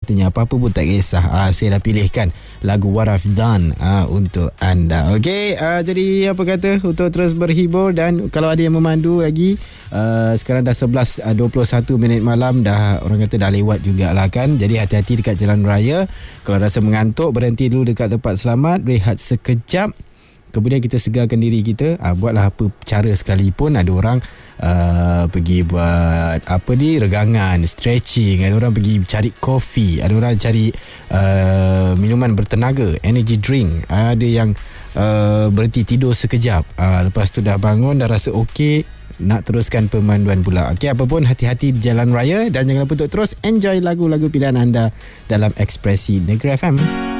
katanya apa-apa pun tak kisah. Saya dah pilihkan lagu What I've Done untuk anda. Okey, jadi apa kata untuk terus berhibur, dan kalau ada yang memandu lagi, sekarang dah 11:21 minit malam, dah orang kata dah lewat jugalah kan. Jadi hati-hati dekat jalan raya. Kalau rasa mengantuk, berhenti dulu dekat tempat selamat, rehat sekejap. Kemudian kita segarkan diri kita. Buatlah apa cara sekalipun. Ada orang pergi buat regangan, stretching. Ada orang pergi cari kopi. Ada orang cari minuman bertenaga, energy drink. Ada yang berhenti tidur sekejap. Lepas tu dah bangun, dah rasa okey, nak teruskan pemanduan pula. Okey, apa pun hati-hati di jalan raya, dan jangan lupa untuk terus enjoy lagu-lagu pilihan anda dalam Ekspresi Negeri FM.